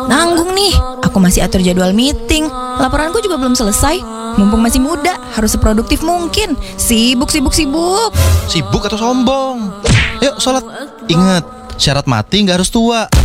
Nanggung nih, aku masih atur jadwal meeting. Laporanku juga belum selesai. Mumpung masih muda, harus seproduktif mungkin. Sibuk. Sibuk atau sombong? Yuk sholat. Ingat, syarat mati nggak harus tua.